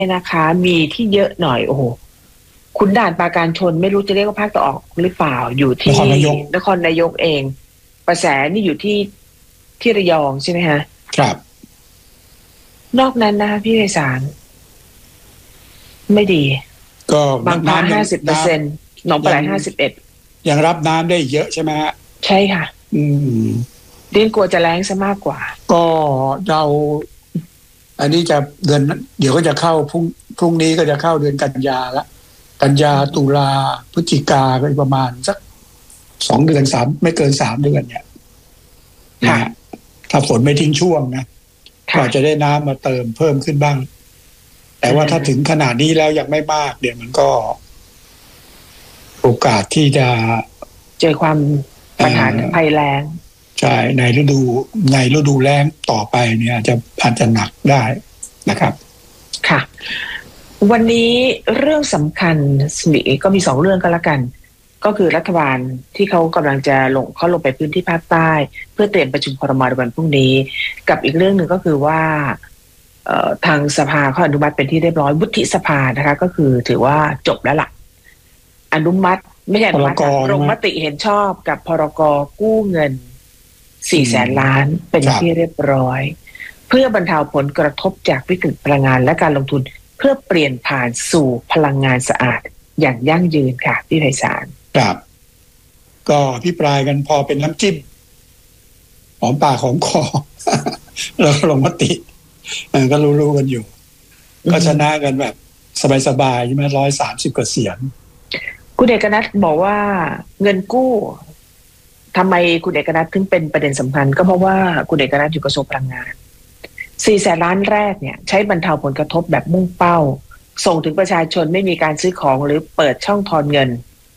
นะคะมีที่เยอะหน่อยโอ้โหขุนด่านปราการชนไม่รู้จะเรียกว่าภาคตะวันออกหรือเปล่าอยู่นคที่รนายกนครนายกเองประแสนี่อยู่ที่ระยองใช่ไหมฮะครับนอกนั้นนะคะพี่ไพศาลไม่ดีก็บางพระน้ำ 50%หนองปลาไหล51 ยังรับน้ำได้เยอะใช่ไหมฮะใช่ค่ะอืมเรียนกลัวจะแรงซะมากกว่าก็เราอันนี้จะเดือนเดี๋ยวก็จะเข้าพรุ่งนี้ก็จะเข้าเดือนกันยาละกันยาตุลาพฤศจิกาก็ประมาณสัก2 เดือนไม่เกิน3 เดือนเนี่ยนะฮะถ้าฝนไม่ทิ้งช่วงนะก็จะได้น้ำมาเติมเพิ่มขึ้นบ้างแต่ว่าถ้าถึงขนาดนี้แล้วยังไม่มากเดี๋ยวมันก็โอกาสที่จะเจอความปัญหาภัยแล้งใช่ในฤดูแล้งต่อไปเนี่ยอาจจะหนักได้นะครับค่ะวันนี้เรื่องสำคัญก็มี2 เรื่องก็แล้วกันก็คือรัฐบาลที่เขากำลังจะลงไปพื้นที่ภาคใต้เพื่อเตรียมประชุมครม.ในวันพรุ่งนี้กับอีกเรื่องหนึ่งก็คือว่าทางสภาเขาอนุมัติเป็นที่เรียบร้อยวุฒิสภานะคะก็คือถือว่าจบแล้วล่ะอนุมัติไม่ใช่อนุมัติลงมติเห็นชอบกับพรก.กู้เงิน400,000 ล้านเป็นที่เรียบร้อยเพื่อบรรเทาผลกระทบจากวิกฤตพลังงานและการลงทุนเพื่อเปลี่ยนผ่านสู่พลังงานสะอาดอย่างยั่งยืนค่ะพี่ไพศาลครับก็พิปรายกันพอเป็นน้ำจิ้มหอมปากหอมคอแล้วก็ลงมติก็รู้กันอยู่ก็ชนะกันแบบสบายๆใช่ไหม130 กว่าเสียงคุณเอกนัทบอกว่าเงินกู้ทำไมคุณเอกนัทถึงเป็นประเด็นสำคัญก็เพราะว่าคุณเอกนัทอยู่กระทรวงพลังงาน400,000 ล้านแรกเนี่ยใช้บรรเทาผลกระทบแบบมุ่งเป้าส่งถึงประชาชนไม่มีการซื้อของหรือเปิดช่องทอนเงิน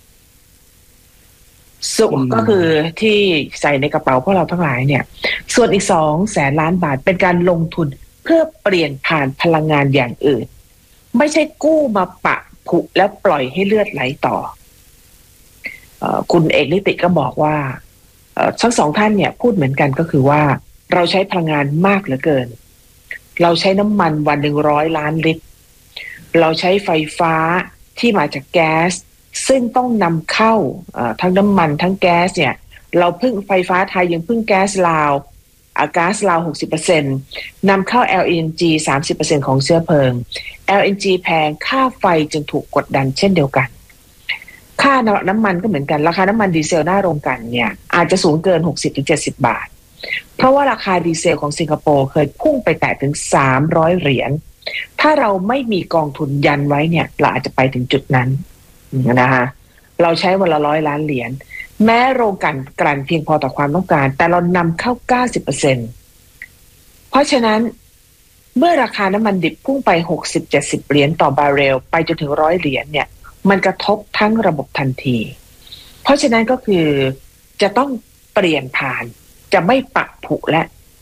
ก็คือที่ใส่ในกระเป๋าพวกเราทั้งหลายเนี่ยส่วนอีก200,000 ล้านบาทเป็นการลงทุนเพื่อเปลี่ยนผ่านพลังงานอย่างอื่นไม่ใช่กู้มาปะผุแล้วปล่อยให้เลือดไหลต่อคุณเอกนิติก็บอกว่าทั้ง2 ท่านเนี่ยพูดเหมือนกันก็คือว่าเราใช้พลังงานมากเหลือเกินเราใช้น้ำมันวันหนึ่ง100 ล้านลิตรเราใช้ไฟฟ้าที่มาจากแก๊สซึ่งต้องนำเข้าทั้งน้ำมันทั้งแก๊สเนี่ยเราพึ่งไฟฟ้าไทยยังพึ่งแก๊สลาวก๊าซลาว 60% นำเข้า LNG 30% ของเชื้อเพลิง LNG แพงค่าไฟจึงถูกกดดันเช่นเดียวกันค่าน้ำมันก็เหมือนกันราคาน้ำมันดีเซลหน้าโรงกลั่นเนี่ยอาจจะสูงเกิน 60-70 บาทเพราะว่าราคาดีเซลของสิงคโปร์เคยพุ่งไปแตะถึง300 เหรียญถ้าเราไม่มีกองทุนยันไว้เนี่ยเราอาจจะไปถึงจุดนั้นนะคะเราใช้วันละ100 ล้านเหรียญแม้โรงกลั่นเพียงพอต่อความต้องการแต่เรานำเข้า 90% เพราะฉะนั้นเมื่อราคาน้ำมันดิบพุ่งไป 60-70 เหรียญต่อบาร์เรลไปจนถึง100 เหรียญเนี่ยมันกระทบทั้งระบบทันทีเพราะฉะนั้นก็คือจะต้องเปลี่ยนผ่านจะไม่ปะผุและ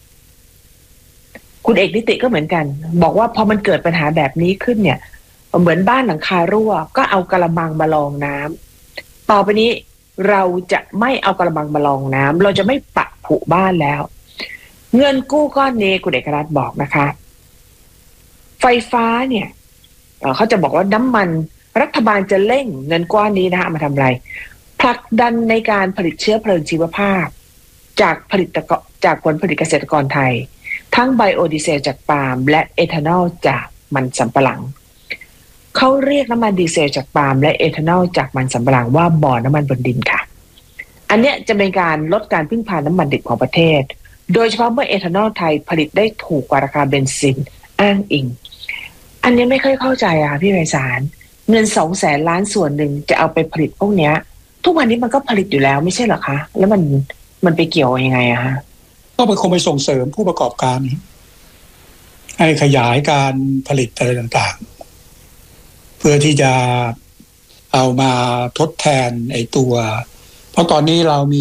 คุณเอกนิติก็เหมือนกันบอกว่าพอมันเกิดปัญหาแบบนี้ขึ้นเนี่ยเหมือนบ้านหลังคารั่วก็เอากระมังมาลองน้ำต่อไปนี้เราจะไม่เอากระมังมาลองน้ำเราจะไม่ปะผุบ้านแล้วเงินกู้ก้อนนี้คุณเอกรัตน์บอกนะคะไฟฟ้าเนี่ยเขาจะบอกว่าน้ำมันรัฐบาลจะเร่งเงินก้อนนี้นะคะมาทำอะไรผลักดันในการผลิตเชื้อเพลิงชีวภาพจากผลผลิตเกษตรกรไทยทั้งไบโอดีเซลจากปาล์มและเอทานอลจากมันสำปะหลังเขาเรียกน้ำมันดีเซลจากปาล์มและเอทานอลจากมันสำปะหลังว่าบ่อน้ำมันบนดินค่ะอันเนี้ยจะเป็นการลดการพึ่งพาน้ำมันดิบของประเทศโดยเฉพาะเมื่อเอทานอลไทยผลิตได้ถูกกว่าราคาเบนซินอ้างอิงอันนี้ไม่ค่อยเข้าใจอะพี่ไพศาลเงิน200,000 ล้านส่วนหนึ่งจะเอาไปผลิตพวกเนี้ยทุกวันนี้มันก็ผลิตอยู่แล้วไม่ใช่เหรอคะแล้วมันไปเกี่ยวยังไงอะฮะก็คงไปส่งเสริมผู้ประกอบการให้ขยายการผลิตอะไรต่างๆเพื่อที่จะเอามาทดแทนไอ้ตัวเพราะตอนนี้เรามี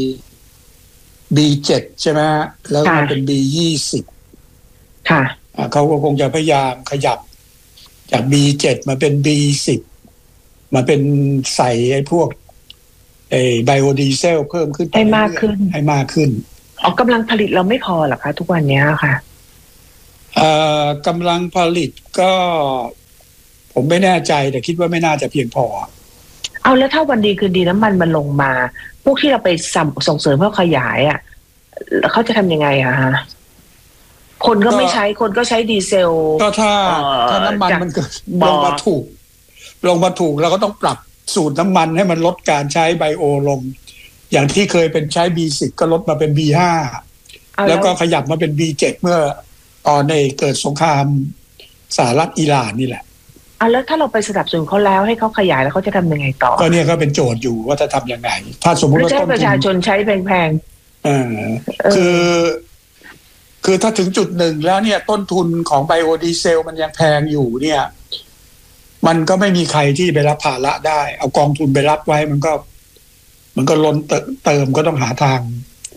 B7 ใช่ไหมแล้วมันเป็น B20 ค่ะเขาก็คงจะพยายามขยับจาก B7 มาเป็น B10 มาเป็นใส่ไอ้พวกไอ้ไบโอดีเซลเพิ่มขึ้นให้มากขึ้นออกกำลังผลิตเราไม่พอหรอคะทุกวันนี้ค่ะกำลังผลิตก็ผมไม่แน่ใจแต่คิดว่าไม่น่าจะเพียงพอเอาแล้วถ้าวันดีคืนดีน้ำมันลงมาพวกที่เราไปส่งเสริมเพื่อขยายอ่ะเขาจะทำยังไงอะฮะคนก็ไม่ใช้คนก็ใช้ดีเซลก็ถ้าน้ำมันมันเกิดลงมาถูกเราก็ต้องปรับสูตรน้ำมันให้มันลดการใช้ไบโอลงอย่างที่เคยเป็นใช้ B10 ก็ลดมาเป็น B5 แล้วก็ขยับมาเป็น B7 เมื่อตอนในเกิดสงครามสหรัฐอิหร่านนี่แหละแล้วถ้าเราไปสนับสนุนเขาแล้วให้เขาขยายแล้วเขาจะทำยังไงต่อก็เนี่ยก็เป็นโจทย์อยู่ว่าจะทำยังไงถ้าสมมติว่าต้นทุนประชาชนใช้แพงๆคือถ้าถึงจุดหนึ่งแล้วเนี่ยต้นทุนของไบโอดีเซลมันยังแพงอยู่เนี่ยมันก็ไม่มีใครที่ไปรับภาระได้เอากองทุนไปรับไว้มันก็ล้นเติมก็ต้องหาทาง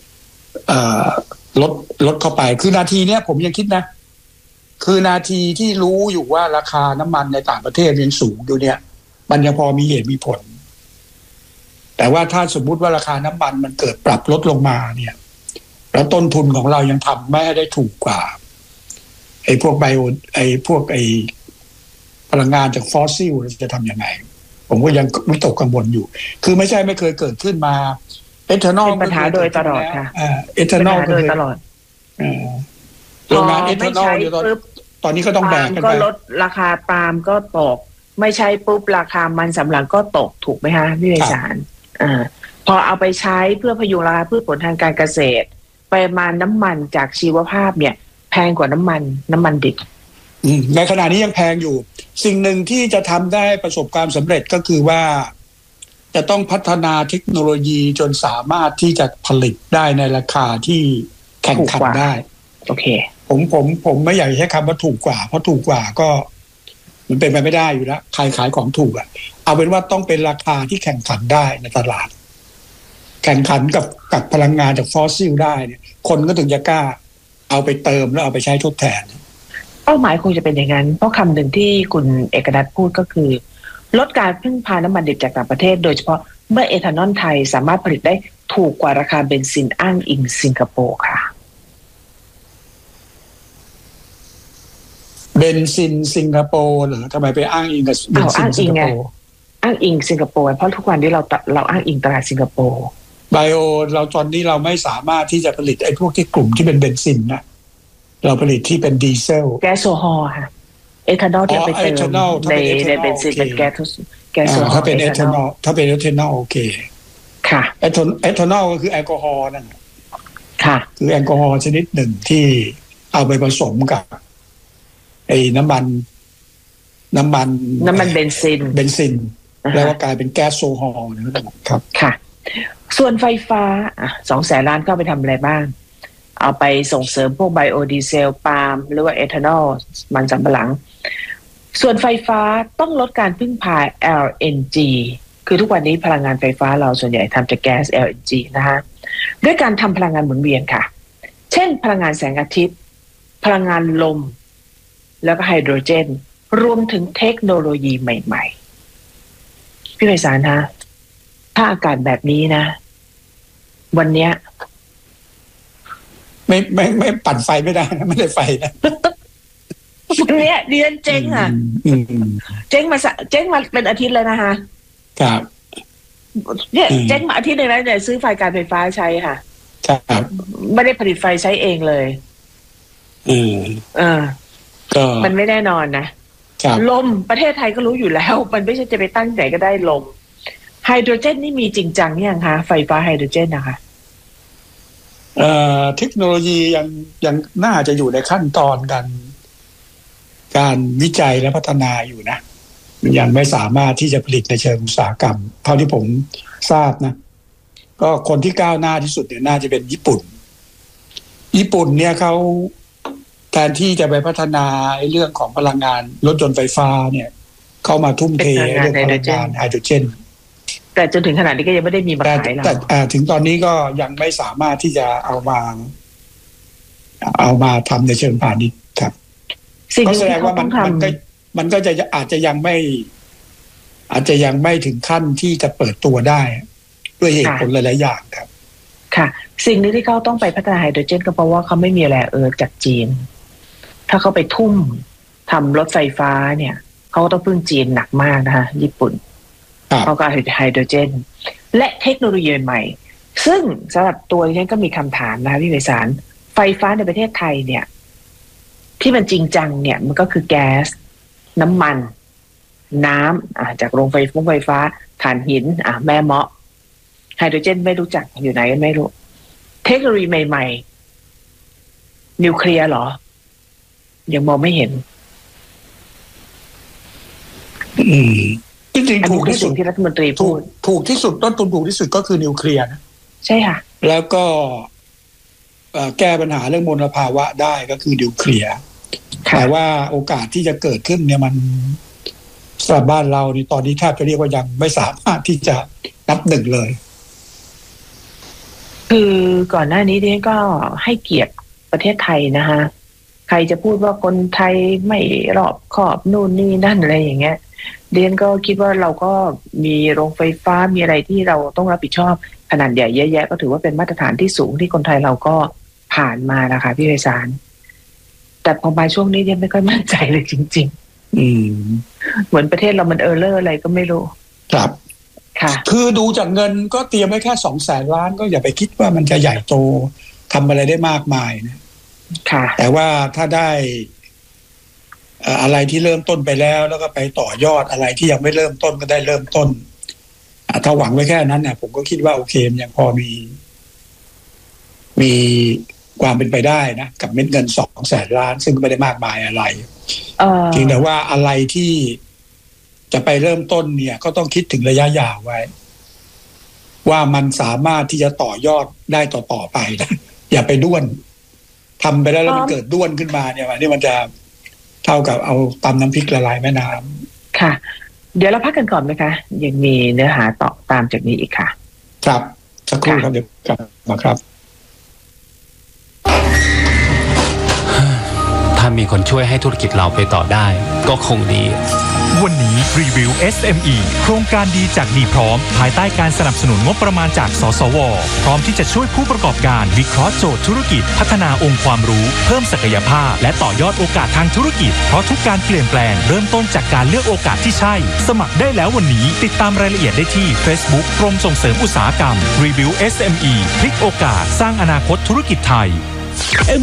ลดเข้าไปคือนาทีเนี้ยผมยังคิดนะคือนาทีที่รู้อยู่ว่าราคาน้ำมันในต่างประเทศยังสูงอยู่เนี่ยมันยังพอมีเหตุมีผลแต่ว่าถ้าสมมุติว่าราคาน้ำมันมันเกิดปรับลดลงมาเนี่ยแล้วต้นทุนของเรายังทำไม่ได้ถูกกว่าไอ้พวกพลังงานจากฟอสซิลจะทำยังไงผมก็ยังวิตกกังวลอยู่คือไม่ใช่ไม่เคยเกิดขึ้นมาเอทานอลเป็นปัญหาโดยตลอดค่ะเอทานอลโดยตลอดโรงงานเอทานอลตอนนี้ก็ต้องแบกกันไปก็ลดราคาปาล์มก็ตกไม่ใช่ปุ๊บราคามันสำปะหลังก็ตกถูกไหมฮะพี่ไพศาลพอเอาไปใช้เพื่อพยุงราคาพืชผลทางการเกษตรปริมาณน้ำมันจากชีวภาพเนี่ยแพงกว่าน้ำมันดิบในขณะนี้ยังแพงอยู่สิ่งหนึ่งที่จะทำได้ประสบความสำเร็จก็คือว่าจะต้องพัฒนาเทคโนโลยีจนสามารถที่จะผลิตได้ในราคาที่แข่งขันได้โอเคผมไม่อยากใช้คำว่าถูกกว่าเพราะถูกกว่าก็มันเป็นไปไม่ได้อยู่แล้วใครขายของถูกเอาเป็นว่าต้องเป็นราคาที่แข่งขันได้ในตลาดแข่งขันกับพลังงานจากฟอสซิลได้เนี่ยคนก็ถึงจะกล้าเอาไปเติมแล้วเอาไปใช้ทดแทนเป้าหมายคงจะเป็นอย่างนั้นเพราะคำหนึ่งที่คุณเอกนัทพูดก็คือลดการพึ่งพาน้ำมันดิบจากต่างประเทศโดยเฉพาะเมื่อเอทานอลไทยสามารถผลิตได้ถูกกว่าราคาเบนซินอ้างอิงสิงคโปร์ค่ะเบนซินสิงคโปร์เหรอทำไมไปอ้างอิงกับเบนซินสิงคโปร์อ้างอิงสิงคโปร์เพราะทุกวันที่เราอ้างอิงตลาดสิงคโปร์ไบโอเราตอนนี้เราไม่สามารถที่จะผลิตไอ้พวกที่กลุ่มที่เป็นเบนซินนะเราผลิตที่เป็นดีเซลแก๊สโซฮอล์ค่ะเอทานอลที่ไปเติมในเบนซินเป็นแก๊สโซฮอล์ถ้าเป็นเอทานอลโอเคค่ะเอทานอลก็คือแอลกอฮอล์นั่นค่ะคือแอลกอฮอล์ชนิดหนึ่งที่เอาไปผสมกับไอ้น้ำมันเบนซินแล้วก็กลายเป็นแก๊สโซฮอล์นะครับค่ะส่วนไฟฟ้า200,000 ล้านก็ไปทำอะไรบ้างเอาไปส่งเสริมพวกไบโอดีเซลปาล์มหรือว่าเอทานอลมันสำปะหลังส่วนไฟฟ้าต้องลดการพึ่งพา LNG คือทุกวันนี้พลังงานไฟฟ้าเราส่วนใหญ่ทำจากแก๊ส LNG นะฮะด้วยการทำพลังงานหมุนเวียนค่ะเช่นพลังงานแสงอาทิตย์พลังงานลมแล้วก็ไฮโดรเจนรวมถึงเทคโนโลยีใหม่ๆพี่ไพศาลนะถ้าอากาศแบบนี้นะวันเนี้ยไม่ปั่นไฟไม่ได้นะไม่ได้ไฟนะวันเนี้ยเดือนเจ๊งเจ๊งมาเป็นอาทิตย์แล้วนะคะครับเนี่ยเจ๊งมาอาทิตย์นึงแล้วเนี่ยซื้อไฟการไฟฟ้าใช้ค่ะครับไม่ได้ผลิตไฟใช้เองเลยก็มันไม่แน่นอนนะลมประเทศไทยก็รู้อยู่แล้วมันไม่ใช่จะไปตั้งไหนก็ได้ลมไฮโดรเจนนี่มีจริงจังยังคะไฟฟ้าไฮโดรเจนนะคะเทคโนโลยียังน่าจะอยู่ในขั้นตอนการวิจัยและพัฒนาอยู่นะมันยังไม่สามารถที่จะผลิตในเชิงอุตสาหกรรมเท่าที่ผมทราบนะก็คนที่ก้าวหน้าที่สุดเนี่ยน่าจะเป็นญี่ปุ่นเนี่ยเขาแทนที่จะไปพัฒนาเรื่องของพลังงานรถยนต์ไฟฟ้าเนี่ยเข้ามาทุ่มเทเรื่องพลังงานไฮโดรเจนแต่จนถึงขนาดนี้ก็ยังไม่ได้มีมาขายเราแต่ถึงตอนนี้ก็ยังไม่สามารถที่จะเอามาทำในเชิงพาณิชย์ครับก็แสดงว่ามันก็จะอาจจะยังไม่ถึงขั้นที่จะเปิดตัวได้ด้วยเหตุผลหลายๆอย่างครับค่ะสิ่งนี้ที่เขาต้องไปพัฒนาไฮโดรเจนก็เพราะว่าเขาไม่มีแร่เอิร์ธจากจีนถ้าเขาไปทุ่มทำรถไฟฟ้าเนี่ยเขาก็ต้องพึ่งจีนหนักมากนะคะญี่ปุ่นเขาก็ไฮโดรเจนและเทคโนโลยีใหม่ซึ่งสำหรับตัวฉันก็มีคำถามนะคะพี่ไพศาลไฟฟ้าในประเทศไทยเนี่ยที่มันจริงจังเนี่ยมันก็คือแก๊สน้ำมันน้ำจากโรงไฟฟ้าถ่านหินแม่เมาะไฮโดรเจนไม่รู้จักอยู่ไหนไม่รู้เทคโนโลยีใหม่ๆนิวเคลียร์เหรอยังมองไม่เห็นจริงๆถูกที่สุดที่รัฐมนตรีพูดถูกที่สุดต้นทุนถูกที่สุดก็คือนิวเคลียร์นะใช่ค่ะแล้วก็แก้ปัญหาเรื่องมลภาวะได้ก็คือนิวเคลียร์แต่ว่าโอกาสที่จะเกิดขึ้นเนี่ยมันสำหรับบ้านเราในตอนนี้แทบจะเรียกว่ายังไม่สามารถที่จะนับหนึ่งเลยคือก่อนหน้านี้เนี่ยก็ให้เกียรติประเทศไทยนะคะใครจะพูดว่าคนไทยไม่รอบคอบนู่นนี่นั่นอะไรอย่างเงี้ยเดียนก็คิดว่าเราก็มีโรงไฟฟ้ามีอะไรที่เราต้องรับผิดชอบขนาดใหญ่เยอะแยะก็ถือว่าเป็นมาตรฐานที่สูงที่คนไทยเราก็ผ่านมานะคะพี่ไพศาลแต่พอมาช่วงนี้เดียนไม่ค่อยมั่นใจเลยจริงๆเหมือนประเทศเรามันเลอร์อะไรก็ไม่รู้ครับค่ะคือดูจากเงินก็เตรียมไว้แค่200,000 ล้านก็อย่าไปคิดว่ามันจะใหญ่โตทำอะไรได้มากมายนะค่ะแต่ว่าถ้าได้อะไรที่เริ่มต้นไปแล้วก็ไปต่อยอดอะไรที่ยังไม่เริ่มต้นก็ได้เริ่มต้นถ้าหวังไว้แค่นั้นเนี่ยผมก็คิดว่าโอเคยังพอมีความเป็นไปได้นะกับเม็ดเงิน200,000 ล้านซึ่งก็ไม่ได้มากมายอะไรเพียงแต่ว่าอะไรที่จะไปเริ่มต้นเนี่ยก็ต้องคิดถึงระยะยาวไว้ว่ามันสามารถที่จะต่อยอดได้ต่อไปนะอย่าไปด้วนทำไปแล้วมันเกิดด้วนขึ้นมาเนี่ยนี่มันจะเท่ากับเอาตำน้ำพริกละลายแม่น้ำค่ะเดี๋ยวเราพักกันก่อนไหมคะยังมีเนื้อหาต่อตามจากนี้อีกค่ะครับสักครู่ครับเดี๋ยวกลับมาครับถ้ามีคนช่วยให้ธุรกิจเราไปต่อได้ก็คงดีวันนี้รีวิว SME โครงการดีจากดีพร้อมภายใต้การสนับสนุนงบประมาณจากสสวพร้อมที่จะช่วยผู้ประกอบการวิเคราะห์โจทย์ธุรกิจพัฒนาองค์ความรู้เพิ่มศักยภาพและต่อยอดโอกาสทางธุรกิจเพราะทุกการเปลี่ยนแปลงเริ่มต้นจากการเลือกโอกาสที่ใช่สมัครได้แล้ววันนี้ติดตามรายละเอียดได้ที่ Facebook กรมส่งเสริมอุตสาหกรรมรีวิว SME พลิกโอกาสสร้างอนาคตธุรกิจไทย